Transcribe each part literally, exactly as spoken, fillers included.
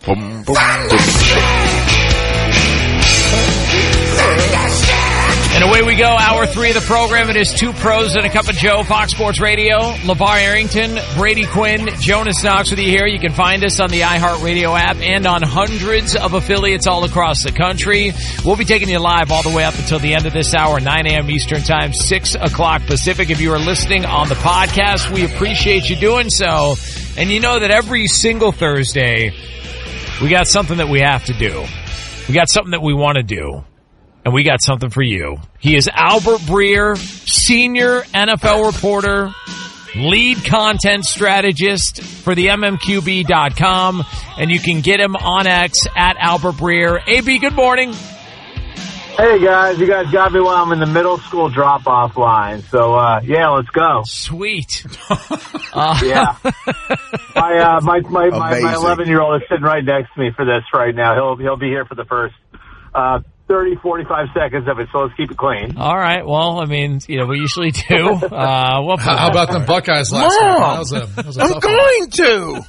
Boom, boom, boom. And away we go, hour three of the program. It is Two Pros and a Cup of Joe, Fox Sports Radio. LeVar Arrington, Brady Quinn, Jonas Knox with you here. You can find us on the iHeartRadio app and on hundreds of affiliates all across the country. We'll be taking you live all the way up until the end of this hour, nine a.m. Eastern Time, six o'clock Pacific. If you are listening on the podcast, we appreciate you doing so. And you know that every single Thursday, we got something that we have to do. We got something that we want to do. And we got something for you. He is Albert Breer, senior N F L reporter, lead content strategist for the M M Q B dot com. And you can get him on X at Albert Breer. A B, good morning. Hey, guys. You guys got me while I'm in the middle school drop-off line. So, uh, yeah, let's go. Sweet. uh, yeah. My, uh, my, my, my, my eleven-year-old is sitting right next to me for this right now. He'll, he'll be here for the first, uh, thirty, forty-five seconds of it, so let's keep it clean. All right. Well, I mean, you know, we usually do. Uh, we'll how, how about them Buckeyes last Mom, night? That was a, that was a I'm tough going one. to.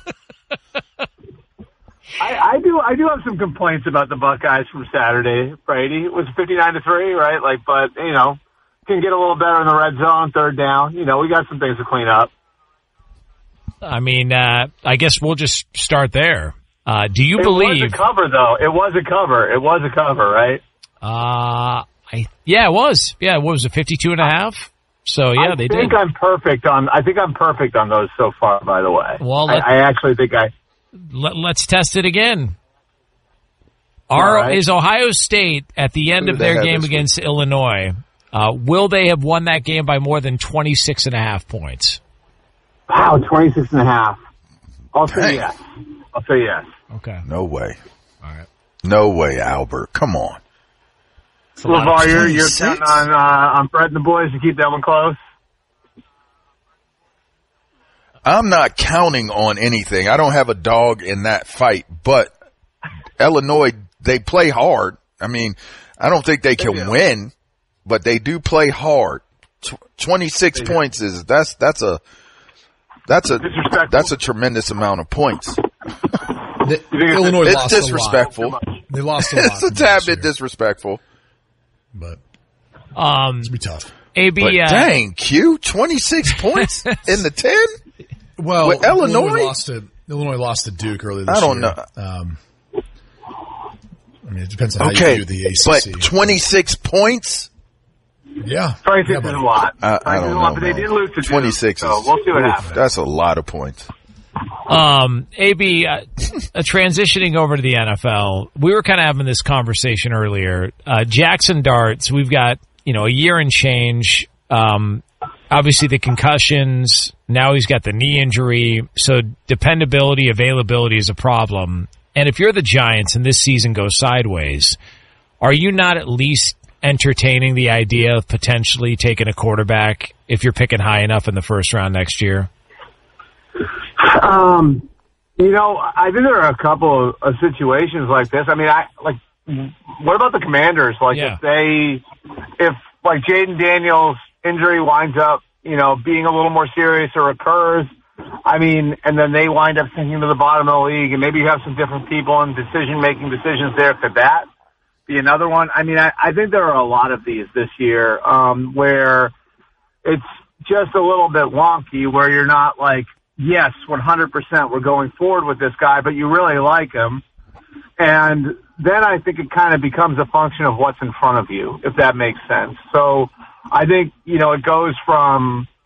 I, I do I do have some complaints about the Buckeyes from Saturday, Brady. It was fifty-nine to three, right? Like, but, you know, can get a little better in the red zone, third down. You know, we got some things to clean up. I mean, uh, I guess we'll just start there. Uh, do you it believe... It was a cover, though. It was a cover. It was a cover, right? Uh, I, yeah, it was. Yeah, what was it, fifty-two and a half? So, yeah, I they did. I think I'm perfect on, I think I'm perfect on those so far, by the way. Well, I, I actually think I... Let, let's test it again. Our, right. Is Ohio State, at the end Who of did they their have game this against week? Illinois, uh, will they have won that game by more than twenty-six and a half points? Wow, twenty-six and a half. I'll say Dang. yes. I'll say yes. Okay. No way. All right. No way, Albert. Come on. LeVar, you're, you're twenty-six? counting on, uh, on Fred and the boys to keep that one close? I'm not counting on anything. I don't have a dog in that fight, but Illinois, they play hard. I mean, I don't think they can They do. win, but they do play hard. Tw- twenty-six points is, that's, that's a, that's a, Disrespectful. that's a tremendous amount of points. The, You think Illinois It's lost a disrespectful. lot. They lost a lot. It's a tad bit disrespectful. But Um, it's be tough. A B, But uh, dang, Q, twenty-six points in the ten? Well, With Illinois? Illinois lost to Illinois lost to Duke earlier this I don't year. know. Um, I mean, it depends on how Okay, you view the A C C. but twenty-six points? yeah, twenty-six yeah, is but- a lot. I, I twenty-six is don't a know, lot, but they man. did lose to Duke, twenty-six so is, we'll see what oof, happens. that's a lot of points. Um, A B, uh, uh, transitioning over to the N F L, we were kind of having this conversation earlier. Uh, Jackson Darts, we've got, you know, a year and change. Um, obviously the concussions, now he's got the knee injury, so dependability, availability is a problem. And if you're the Giants and this season goes sideways, are you not at least entertaining the idea of potentially taking a quarterback if you're picking high enough in the first round next year? Um, you know, I think there are a couple of, of situations like this. I mean, I like. What about the Commanders? Like, Yeah. if they, if like Jaden Daniels' injury winds up, you know, being a little more serious or occurs, I mean, and then they wind up sinking to the bottom of the league, and maybe you have some different people and decision-making decisions there. Could that be another one? I mean, I, I think there are a lot of these this year um, where it's just a little bit wonky, where you're not like, yes, one hundred percent we're going forward with this guy, but you really like him. And then I think it kind of becomes a function of what's in front of you, if that makes sense. So I think, you know, it goes from